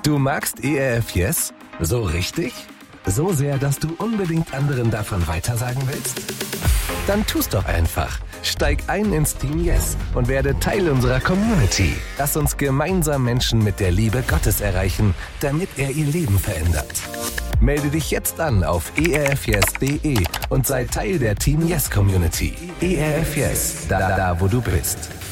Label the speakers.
Speaker 1: Du magst ERF Yes? So richtig? So sehr, dass du unbedingt anderen davon weitersagen willst? Dann tu's doch einfach. Steig ein ins Team Yes und werde Teil unserer Community. Lass uns gemeinsam Menschen mit der Liebe Gottes erreichen, damit er ihr Leben verändert. Melde dich jetzt an auf erfyes.de und sei Teil der Team Yes Community. ERF Yes, da wo du bist.